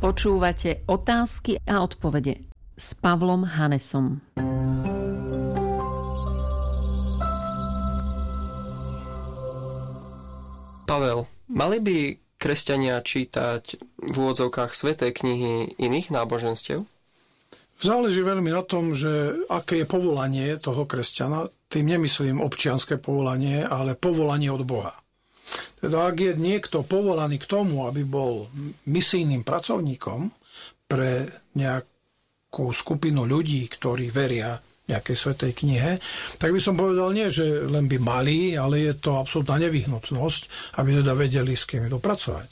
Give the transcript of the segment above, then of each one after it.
Počúvate Otázky a odpovede s Pavlom Hanesom. Pavel, mali by kresťania čítať v úvodzovkách sväté knihy iných náboženstiev? Záleží veľmi na tom, že aké je povolanie toho kresťana. Tým nemyslím občianske povolanie, ale povolanie od Boha. Teda ak je niekto povolaný k tomu, aby bol misijným pracovníkom pre nejakú skupinu ľudí, ktorí veria nejakej svätej knihe, tak by som povedal nie, že len by mali, ale je to absolútna nevyhnutnosť, aby teda vedeli, s kým dopracovať.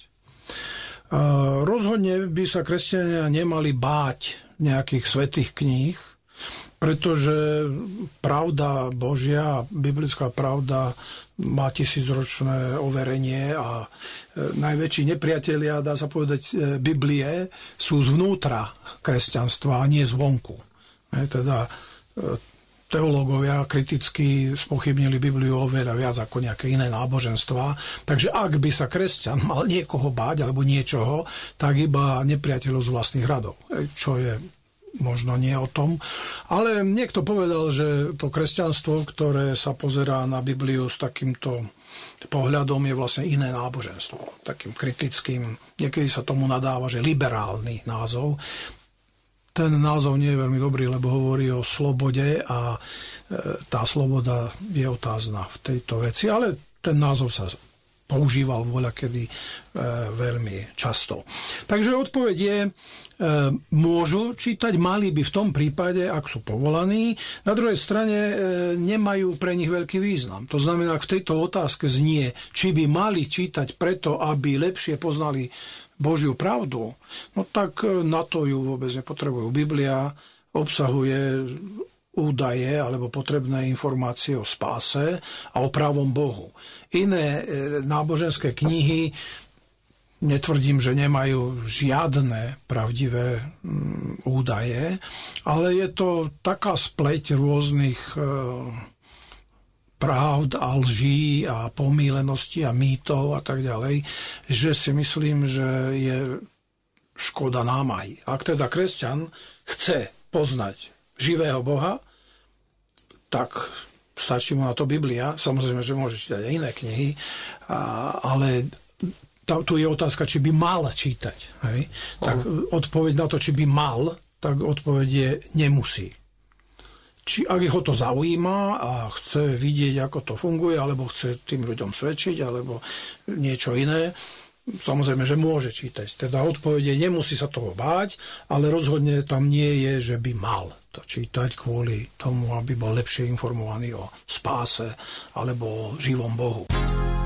Rozhodne by sa kresťania nemali báť nejakých svätých kníh, pretože pravda Božia, biblická pravda má 1000-ročné overenie a najväčší nepriatelia, dá sa povedať, Biblie sú zvnútra kresťanstva a nie zvonku. Teda teológovia kriticky spochybnili Bibliu oveľa viac ako nejaké iné náboženstvá. Takže ak by sa kresťan mal niekoho báť alebo niečoho, tak iba nepriateľov z vlastných radov. Čo je možno nie o tom. Ale niekto povedal, že to kresťanstvo, ktoré sa pozerá na Bibliu s takýmto pohľadom, je vlastne iné náboženstvo. Takým kritickým, niekedy sa tomu nadáva, že liberálny názov. Ten názov nie je veľmi dobrý, lebo hovorí o slobode a tá sloboda je otázna v tejto veci, ale ten názov sa používal voľakedy veľmi často. Takže odpoveď je, môžu čítať, mali by v tom prípade, ak sú povolaní. Na druhej strane nemajú pre nich veľký význam. To znamená, ak v tejto otázke znie, či by mali čítať preto, aby lepšie poznali Božiu pravdu, no tak na to ju vôbec nepotrebujú. Biblia obsahuje údaje alebo potrebné informácie o spáse a o pravom Bohu. Iné náboženské knihy, netvrdím, že nemajú žiadne pravdivé údaje, ale je to taká spleť rôznych pravd a lží a pomýlenosti a mýtov a tak ďalej, že si myslím, že je škoda námahy. Ak teda kresťan chce poznať živého Boha, tak stačí mu na to Biblia. Samozrejme, že môže čítať aj iné knihy, ale tu je otázka, či by mal čítať. Hej? Tak odpoveď na to, či by mal, tak odpoveď je nemusí. Či ak ho to zaujíma a chce vidieť, ako to funguje, alebo chce tým ľuďom svedčiť, alebo niečo iné, samozrejme, že môže čítať. Teda odpoveď je, nemusí sa toho báť, ale rozhodne tam nie je, že by mal to čítať kvôli tomu, aby bol lepšie informovaný o spáse alebo o živom Bohu.